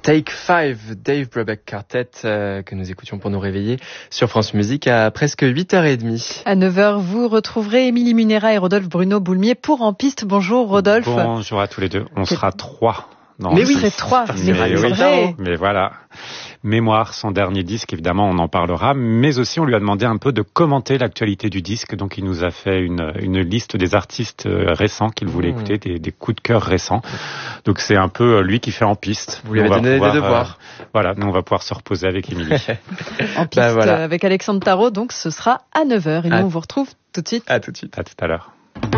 Take 5, Dave Brubeck Quartet, que nous écoutions pour nous réveiller sur France Musique à presque 8h30. À 9h, vous retrouverez Émilie Munera et Rodolphe Bruno Boulmier pour En Piste. Bonjour Rodolphe. Bonjour à tous les deux. On sera 3. Mais oui, c'est 3. Mais voilà. Mémoire, son dernier disque, évidemment, on en parlera. Mais aussi, on lui a demandé un peu de commenter l'actualité du disque. Donc, il nous a fait une liste des artistes récents qu'il voulait écouter, des coups de cœur récents. Donc, c'est un peu lui qui fait En Piste. Vous lui avez donné des devoirs. Voilà, nous, on va pouvoir se reposer avec Émilie. En Piste avec Alexandre Tarot, donc ce sera à 9h. Et nous, on vous retrouve tout de suite. À tout de suite. À tout à l'heure.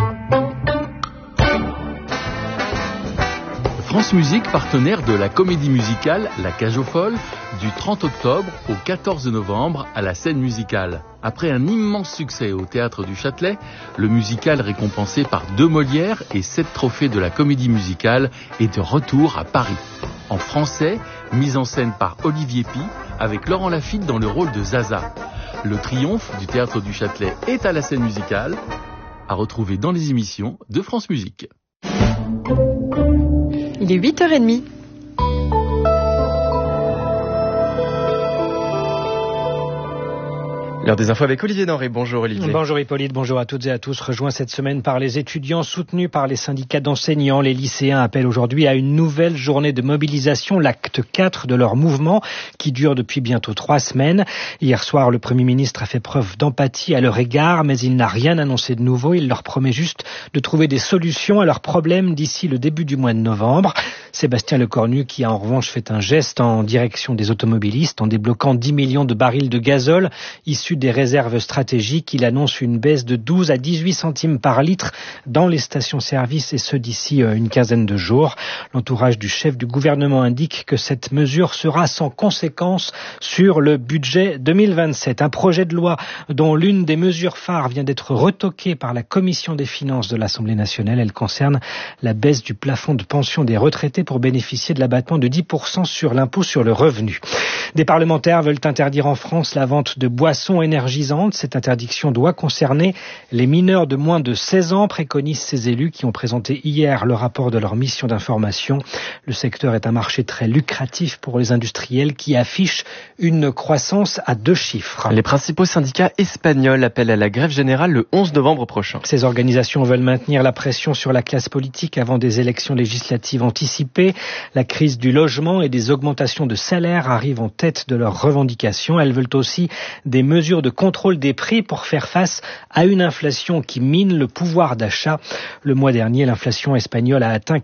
France Musique, partenaire de la comédie musicale La Cage aux Folles, du 30 octobre au 14 novembre à la Scène Musicale. Après un immense succès au Théâtre du Châtelet, le musical récompensé par 2 Molières et 7 trophées de la comédie musicale est de retour à Paris. En français, mise en scène par Olivier Py, avec Laurent Lafitte dans le rôle de Zaza. Le triomphe du Théâtre du Châtelet est à la Scène Musicale, à retrouver dans les émissions de France Musique. Il est 8h30. L'heure des infos avec Olivier Denré. Bonjour Olivier. Bonjour Hippolyte, bonjour à toutes et à tous. Rejoint cette semaine par les étudiants soutenus par les syndicats d'enseignants. Les lycéens appellent aujourd'hui à une nouvelle journée de mobilisation, l'acte 4 de leur mouvement qui dure depuis bientôt 3 semaines. Hier soir, le Premier ministre a fait preuve d'empathie à leur égard, mais il n'a rien annoncé de nouveau. Il leur promet juste de trouver des solutions à leurs problèmes d'ici le début du mois de novembre. Sébastien Lecornu qui a en revanche fait un geste en direction des automobilistes en débloquant 10 millions de barils de gazole issus des réserves stratégiques. Il annonce une baisse de 12 à 18 centimes par litre dans les stations-service et ce d'ici une quinzaine de jours. L'entourage du chef du gouvernement indique que cette mesure sera sans conséquence sur le budget 2027. Un projet de loi dont l'une des mesures phares vient d'être retoquée par la Commission des finances de l'Assemblée nationale. Elle concerne la baisse du plafond de pension des retraités pour bénéficier de l'abattement de 10% sur l'impôt sur le revenu. Des parlementaires veulent interdire en France la vente de boissons énergisantes. Cette interdiction doit concerner les mineurs de moins de 16 ans, préconisent ces élus qui ont présenté hier le rapport de leur mission d'information. Le secteur est un marché très lucratif pour les industriels qui affichent une croissance à 2 chiffres. Les principaux syndicats espagnols appellent à la grève générale le 11 novembre prochain. Ces organisations veulent maintenir la pression sur la classe politique avant des élections législatives anticipées. La crise du logement et des augmentations de salaire arrivent en tête de leurs revendications. Elles veulent aussi des mesures de contrôle des prix pour faire face à une inflation qui mine le pouvoir d'achat. Le mois dernier, l'inflation espagnole a atteint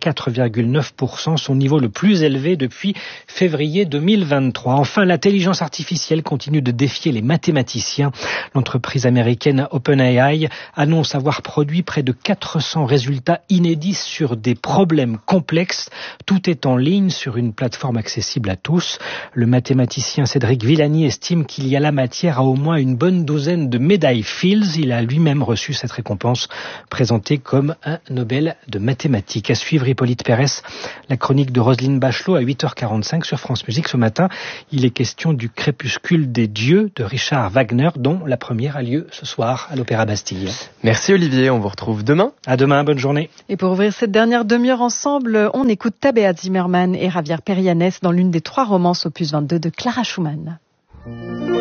4,9%, son niveau le plus élevé depuis février 2023. Enfin, l'intelligence artificielle continue de défier les mathématiciens. L'entreprise américaine OpenAI annonce avoir produit près de 400 résultats inédits sur des problèmes complexes. Tout est en ligne sur une plateforme accessible à tous. Le mathématicien Cédric Villani estime qu'il y a la matière à au moins une bonne douzaine de médailles Fields. Il a lui-même reçu cette récompense présentée comme un Nobel de mathématiques. À suivre Hippolyte Pérès, la chronique de Roselyne Bachelot à 8h45 sur France Musique. Ce matin, il est question du crépuscule des dieux de Richard Wagner, dont la première a lieu ce soir à l'Opéra Bastille. Merci Olivier, on vous retrouve demain. À demain, bonne journée. Et pour ouvrir cette dernière demi-heure ensemble, on écoute Tabea Zimmermann et Javier Perianes dans l'une des 3 romances opus 22 de Clara Schumann.